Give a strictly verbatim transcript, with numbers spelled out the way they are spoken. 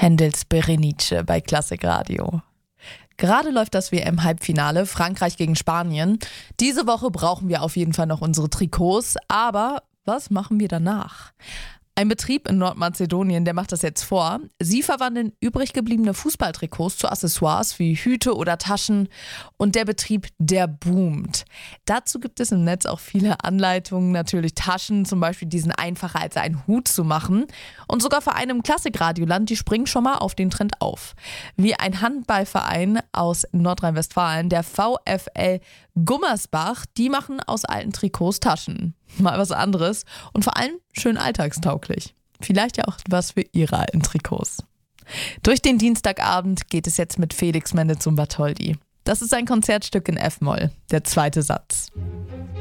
Händels Berenice bei Klassikradio. Gerade läuft das W M-Halbfinale, Frankreich gegen Spanien. Diese Woche brauchen wir auf jeden Fall noch unsere Trikots, aber was machen wir danach? Ein Betrieb in Nordmazedonien, der macht das jetzt vor. Sie verwandeln übrig gebliebene Fußballtrikots zu Accessoires wie Hüte oder Taschen und der Betrieb, der boomt. Dazu gibt es im Netz auch viele Anleitungen, natürlich Taschen, zum Beispiel, die sind einfacher als einen Hut zu machen. Und sogar Vereine im Klassikradioland, die springen schon mal auf den Trend auf. Wie ein Handballverein aus Nordrhein-Westfalen, der VfL Gummersbach, die machen aus alten Trikots Taschen. Mal was anderes und vor allem schön alltagstauglich. Vielleicht ja auch was für ihre alten Trikots. Durch den Dienstagabend geht es jetzt mit Felix Mendelssohn Bartholdy. Das ist ein Konzertstück in F-Moll, der zweite Satz.